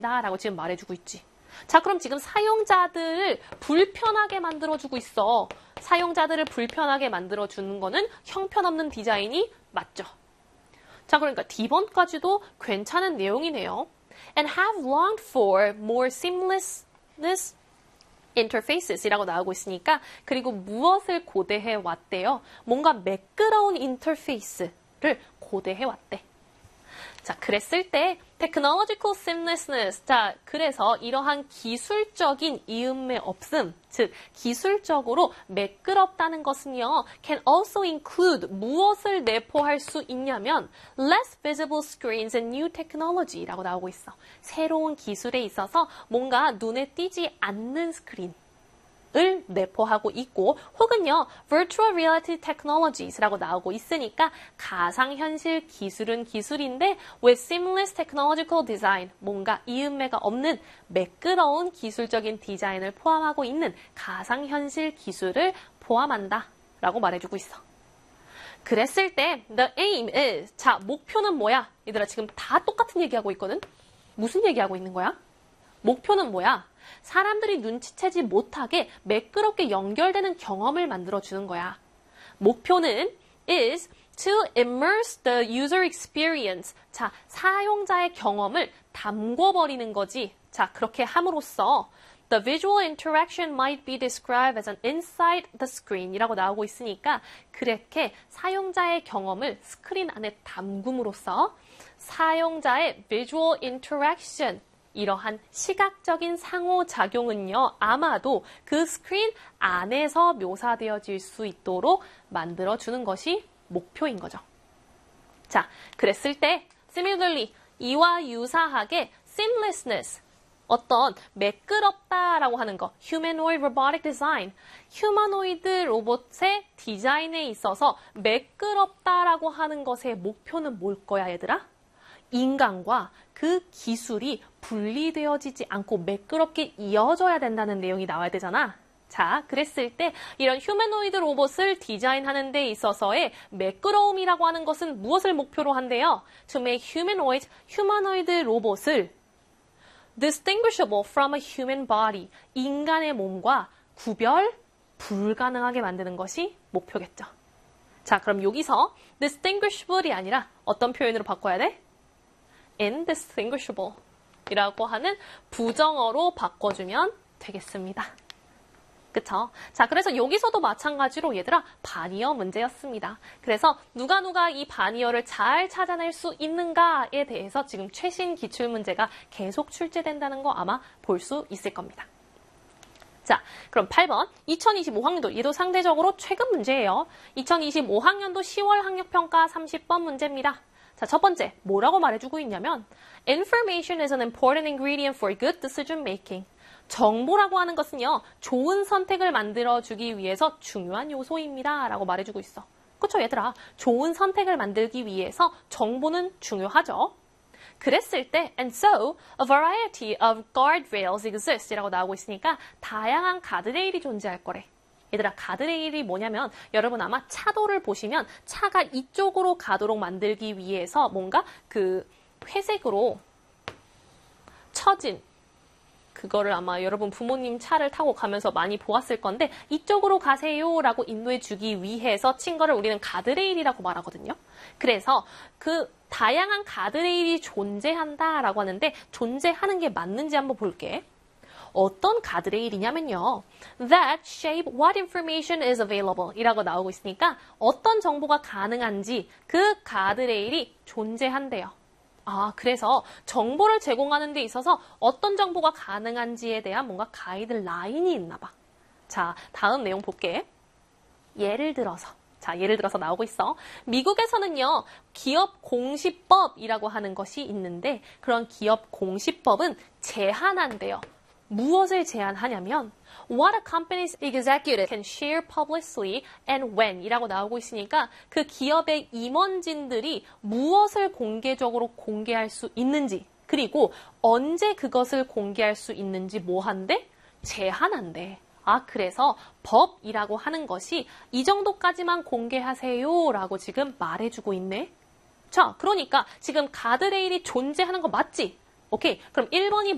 라고 지금 말해주고 있지. 자, 그럼 지금 사용자들을 불편하게 만들어주고 있어. 사용자들을 불편하게 만들어주는 거는 형편없는 디자인이 맞죠. 자, 그러니까 D번까지도 괜찮은 내용이네요. And have longed for more seamlessness interfaces 이라고 나오고 있으니까 그리고 무엇을 고대해 왔대요? 뭔가 매끄러운 인터페이스를 고대해 왔대. 자, 그랬을 때 technological seamlessness. 자, 그래서 이러한 기술적인 이음매 없음, 즉 기술적으로 매끄럽다는 것은요, can also include 무엇을 내포할 수 있냐면 less visible screens and new technology라고 나오고 있어. 새로운 기술에 있어서 뭔가 눈에 띄지 않는 스크린. 을 내포하고 있고 혹은요 virtual reality technologies라고 나오고 있으니까 가상현실 기술은 기술인데 with seamless technological design 뭔가 이음매가 없는 매끄러운 기술적인 디자인을 포함하고 있는 가상현실 기술을 포함한다 라고 말해주고 있어. 그랬을 때 the aim is 자 목표는 뭐야? 얘들아 지금 다 똑같은 얘기하고 있거든? 무슨 얘기하고 있는 거야? 목표는 뭐야? 사람들이 눈치채지 못하게 매끄럽게 연결되는 경험을 만들어주는 거야. 목표는 is to immerse the user experience. 자, 사용자의 경험을 담궈버리는 거지. 자, 그렇게 함으로써 the visual interaction might be described as an inside the screen 이라고 나오고 있으니까 그렇게 사용자의 경험을 스크린 안에 담금으로써 사용자의 visual interaction 이러한 시각적인 상호작용은요, 아마도 그 스크린 안에서 묘사되어질 수 있도록 만들어주는 것이 목표인 거죠. 자, 그랬을 때, similarly, 이와 유사하게 seamlessness, 어떤 매끄럽다라고 하는 거, humanoid robotic design, 휴머노이드 로봇의 디자인에 있어서 매끄럽다라고 하는 것의 목표는 뭘 거야, 얘들아? 인간과 그 기술이 분리되어지지 않고 매끄럽게 이어져야 된다는 내용이 나와야 되잖아. 자, 그랬을 때 이런 휴머노이드 로봇을 디자인하는 데 있어서의 매끄러움이라고 하는 것은 무엇을 목표로 한대요? To make 휴머노이드 로봇을 distinguishable from a human body, 인간의 몸과 구별 불가능하게 만드는 것이 목표겠죠. 자, 그럼 여기서 distinguishable이 아니라 어떤 표현으로 바꿔야 돼? indistinguishable 이라고 하는 부정어로 바꿔주면 되겠습니다. 그쵸? 자, 그래서 여기서도 마찬가지로 얘들아 반의어 문제였습니다. 그래서 누가 이 반의어를 잘 찾아낼 수 있는가에 대해서 지금 최신 기출문제가 계속 출제된다는 거 아마 볼 수 있을 겁니다. 자, 그럼 8번 2025학년도 얘도 상대적으로 최근 문제예요. 2025학년도 10월 학력평가 30번 문제입니다. 자, 첫 번째, 뭐라고 말해주고 있냐면 Information is an important ingredient for good decision making. 정보라고 하는 것은요, 좋은 선택을 만들어주기 위해서 중요한 요소입니다. 라고 말해주고 있어. 그쵸, 얘들아? 좋은 선택을 만들기 위해서 정보는 중요하죠. 그랬을 때, and so, a variety of guardrails exist. 이라고 나오고 있으니까 다양한 가드레일이 존재할 거래. 얘들아, 가드레일이 뭐냐면 여러분 아마 차도를 보시면 차가 이쪽으로 가도록 만들기 위해서 뭔가 그 회색으로 쳐진 그거를 아마 여러분 부모님 차를 타고 가면서 많이 보았을 건데 이쪽으로 가세요 라고 인도해 주기 위해서 친 거를 우리는 가드레일이라고 말하거든요. 그래서 그 다양한 가드레일이 존재한다라고 하는데 존재하는 게 맞는지 한번 볼게. 어떤 가드레일이냐면요. That shape what information is available 이라고 나오고 있으니까 어떤 정보가 가능한지 그 가드레일이 존재한대요. 아, 그래서 정보를 제공하는 데 있어서 어떤 정보가 가능한지에 대한 뭔가 가이드라인이 있나 봐. 자, 다음 내용 볼게. 예를 들어서 나오고 있어. 미국에서는요, 기업 공시법이라고 하는 것이 있는데 그런 기업 공시법은 제한한대요. 무엇을 제한하냐면 What a company's executive can share publicly and when 이라고 나오고 있으니까 그 기업의 임원진들이 무엇을 공개적으로 공개할 수 있는지 그리고 언제 그것을 공개할 수 있는지 뭐한대? 제한한대. 아, 그래서 법이라고 하는 것이 이 정도까지만 공개하세요 라고 지금 말해주고 있네. 자, 그러니까 지금 가드레일이 존재하는 거 맞지? 오케이, 그럼 1번이